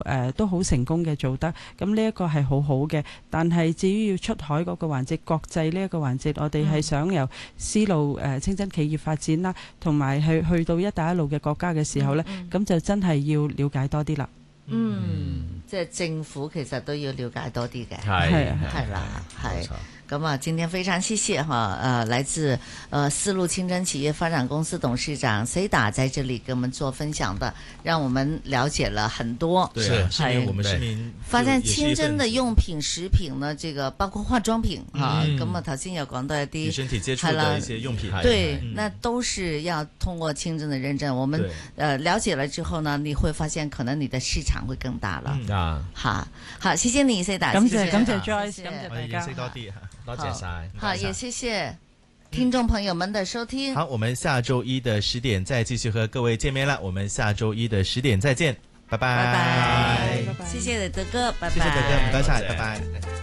都好成功嘅做得，咁呢一個係好好嘅。但係至於要出海嗰個環節，國際呢一個環節，我哋係想由絲路清真企業發展啦，同埋去到一帶一路嘅國家嘅時候呢，咁就真係要了解多啲啦。 即係政府其實都要了解多啲嘅， 係啦，係。咁啊，今天非常謝謝哈，來自絲路清真企業發展公司董事長 Seda 在這裏給我們做分享的，讓我們了解了很多。 對，我們市民發現清真的用品、食品呢，這個包括化妝品哈，咁啊頭先有講到一啲與身體接觸的一些用品， 對，那都是要通過清真的認證。我們了解了之後呢，你會發現可能你的市場會更大了。好，謝謝你 Seda， 感謝 Joyce，感謝大家， 認識多啲，多謝晒。 好，也謝謝聽眾朋友們的收聽。 好，我們下周一的10點再繼續和各位見面了。我們下周一的10點再見，拜拜。 謝謝德哥，拜拜。 謝謝德哥，唔該晒，拜拜。